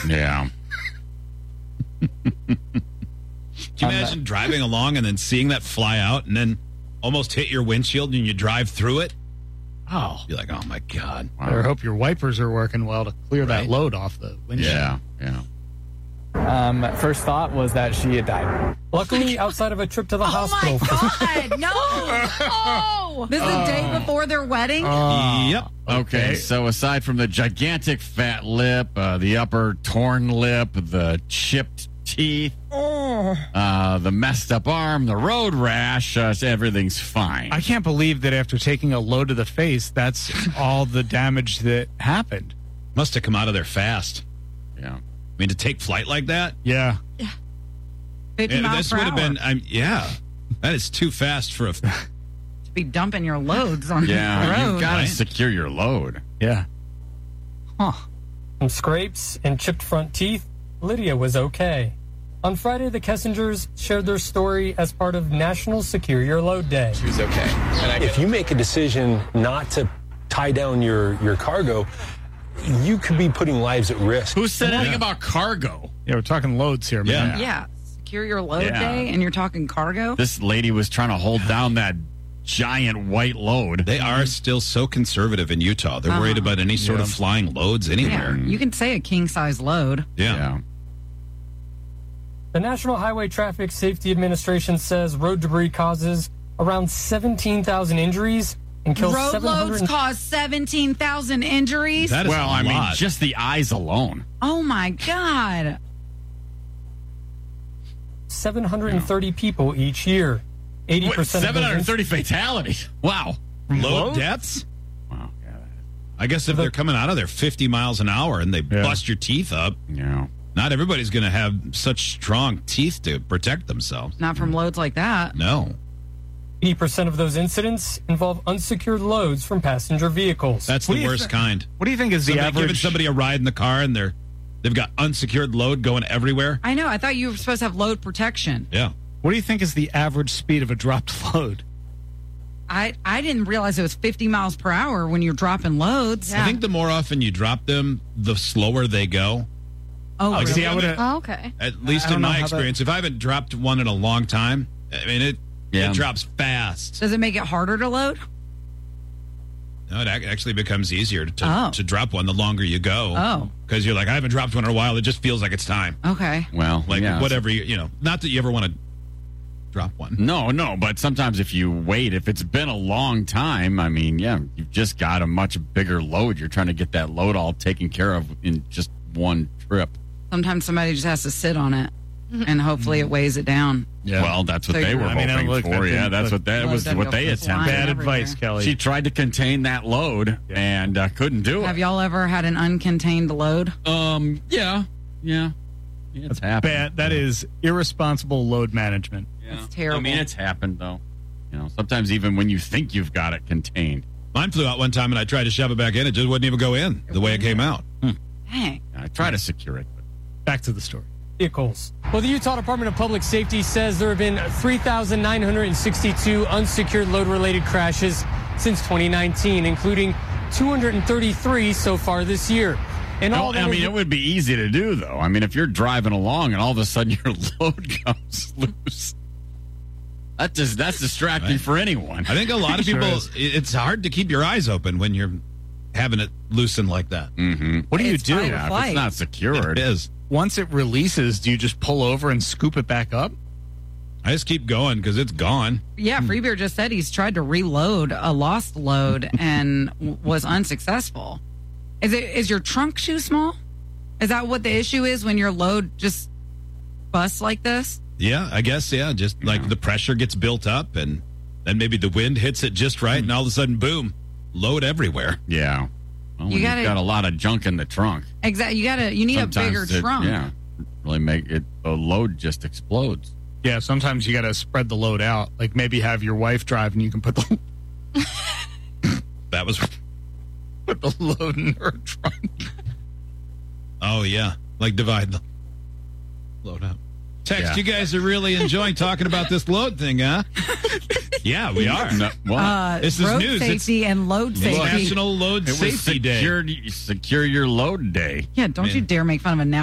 Yeah. Can you imagine driving along and then seeing that fly out and then almost hit your windshield and you drive through it? Oh. You're like, oh, my God. I better hope your wipers are working well to clear that load off the windshield. Yeah. First thought was that she had died. Luckily, outside of a trip to the hospital. Oh, my God. No. Oh. This is the day before their wedding? Yep. Okay, so aside from the gigantic fat lip, the upper torn lip, the chipped teeth, the messed up arm, the road rash, everything's fine. I can't believe that after taking a load to the face, that's all the damage that happened. Must have come out of there fast. Yeah. I mean, to take flight like that? Yeah. 50 miles This per would have hour. been, that is too fast for a... To be dumping your loads on Yeah, the road. you've got to right? secure your load. Yeah. Huh. From scrapes and chipped front teeth, Lydia was okay. On Friday, the Kessingers shared their story as part of National Secure Your Load Day. She was okay. If you make a decision not to tie down your cargo, you could be putting lives at risk. Who said anything about cargo? Yeah, we're talking loads here, man. Yeah. Secure your load Yeah. day, and you're talking cargo? This lady was trying to hold down that giant white load. They are still so conservative in Utah. They're worried about any sort of flying loads anywhere. Yeah. You can say a king-size load. Yeah. The National Highway Traffic Safety Administration says road debris causes around 17,000 injuries and kills Road 700 loads cause 17,000 injuries? That is Well, a I mean, lot. just the eyes alone. Oh, my God. 730 people each year. 80% Wait, of those 730 fatalities. Wow. Load deaths? Wow. Yeah. I guess if they're coming out of there 50 miles an hour and they bust your teeth up, Yeah. not everybody's going to have such strong teeth to protect themselves. Not from loads like that. No. 80% of those incidents involve unsecured loads from passenger vehicles. That's What the do you worst kind. What do you think is the Somebody average? giving somebody a ride in the car and they've got unsecured load going everywhere. I know. I thought you were supposed to have load protection. Yeah. What do you think is the average speed of a dropped load? I didn't realize it was 50 miles per hour when you're dropping loads. I think the more often you drop them, the slower they go. Oh, Like, really? See, I would have. Oh, okay. At least I don't in know my how that- experience, if I haven't dropped one in a long time, I mean, it drops fast. Does it make it harder to load? No, it actually becomes easier to drop one the longer you go. Oh. Because you're like, I haven't dropped one in a while. It just feels like it's time. Okay. Well, Like, yeah, whatever, not that you ever want to drop one. No, but sometimes if you wait, if it's been a long time, I mean, yeah, you've just got a much bigger load. You're trying to get that load all taken care of in just one trip. Sometimes somebody just has to sit on it, and hopefully it weighs it down. Yeah. Well, that's what So they you're- were I mean, hoping look, for. that Yeah, didn't- that's what that Load was doesn't what go they flying. attempted. Bad everywhere. advice, Kelly. She tried to contain that load and couldn't do Have it. y'all ever had an uncontained load? Yeah. It's happened. Bad. That is irresponsible load management. Yeah. That's terrible. I mean, it's happened though. Sometimes even when you think you've got it contained, Mine flew out one time and I tried to shove it back in. It just wouldn't even go in the way it came out. Dang. I try to secure it. But Back to the story. Vehicles. Well, the Utah Department of Public Safety says there have been 3,962 unsecured load-related crashes since 2019, including 233 so far this year. And all that it would be easy to do, though. I mean, if you're driving along and all of a sudden your load comes loose, that's distracting for anyone. I think a lot of Sure people, is. it's hard to keep your eyes open when you're having it loosened like that. Mm-hmm. What do you It's do? fight or Yeah, if flight. it's not secured. It is. Once it releases, do you just pull over and scoop it back up? I just keep going because it's gone. Yeah, Freebeer just said he's tried to reload a lost load and was unsuccessful. Is your trunk too small? Is that what the issue is when your load just busts like this? Yeah, I guess, yeah. Just like the pressure gets built up and then maybe the wind hits it just right and all of a sudden, boom, load everywhere. Yeah. Well, You when gotta- you've got a lot of junk in the trunk. Exactly. You need Sometimes a bigger it- trunk. Yeah. Really make it, the load just explodes. Yeah, sometimes you got to spread the load out. Like maybe have your wife drive and you can put the That was, put the load in her trunk. oh, yeah. Like divide the load up. Text, Yeah. you guys are really enjoying talking about this load thing, huh? Yeah, we are. No, what? This is road news. safety and load It's safety. National Load It was Safety Day. secure your load day. Yeah, don't you dare make fun of a